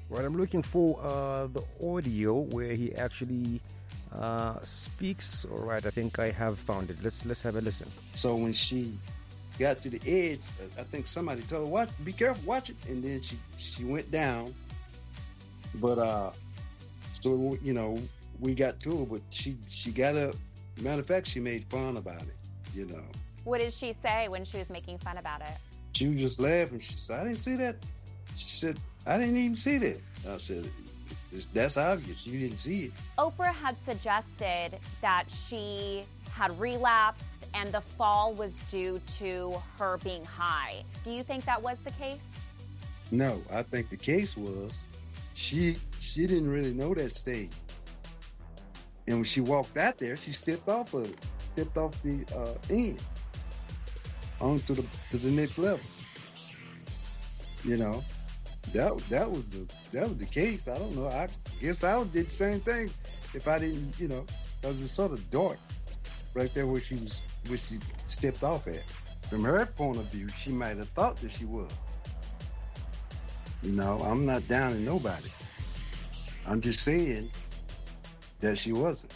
Right, I'm looking for the audio where he actually speaks. All right, I think I have found it. Let's have a listen. So when she got to the edge, I think somebody told her, "Watch, be careful, watch it," and then she went down. But so you know, we got to her, but she got a. Matter of fact, she made fun about it. You know. What did she say when she was making fun about it? She was just laughing. She said, "I didn't see that." She said, "I didn't even see that." I said, "That's obvious. You didn't see it." Oprah had suggested that she had relapsed and the fall was due to her being high. Do you think that was the case? No, I think the case was she didn't really know that stage. And when she walked out there, she stepped off of it, stepped off the end onto the next level. You know, that was the case. I don't know. I guess I would did the same thing if I didn't, you know, because it was sort of dark right there where she stepped off at. From her point of view, she might have thought that she was. You know, I'm not downing nobody. I'm just saying that she wasn't.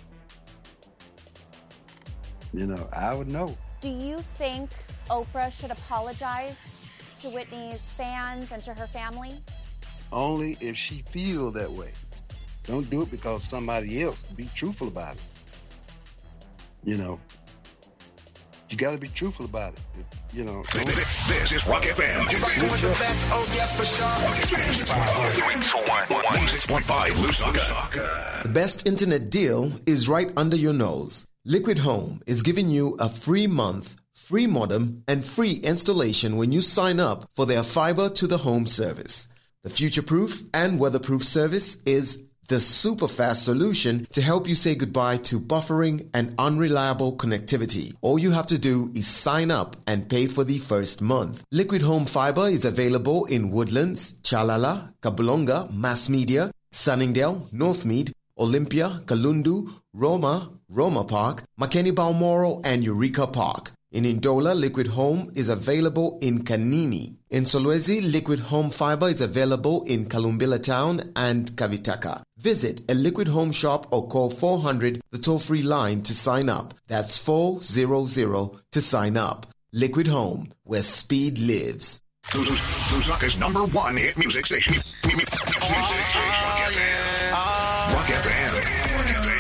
You know, I would know. Do you think Oprah should apologize to Whitney's fans and to her family? Only if she feels that way. Don't do it because somebody else. Be truthful about it. You know, you got to be truthful about it. You know. This is Rock FM. The best. Oh yes, for sure. 106.5 Lusaka. The best internet deal is right under your nose. Liquid Home is giving you a free month, free modem, and free installation when you sign up for their fiber to the home service. The future-proof and weatherproof service is the super fast solution to help you say goodbye to buffering and unreliable connectivity. All you have to do is sign up and pay for the first month. Liquid Home Fiber is available in Woodlands, Chalala, Kabulonga, Mass Media, Sunningdale, Northmead, Olympia, Kalundu, Roma Park, Makeni Balmoral, and Eureka Park. In Ndola, Liquid Home is available in Kanini. In Solwezi, Liquid Home Fiber is available in Kalumbila Town and Kavitaka. Visit a Liquid Home shop or call 400, the toll-free line, to sign up. That's 400 to sign up. Liquid Home, where speed lives. Lusaka's #1 hit music station.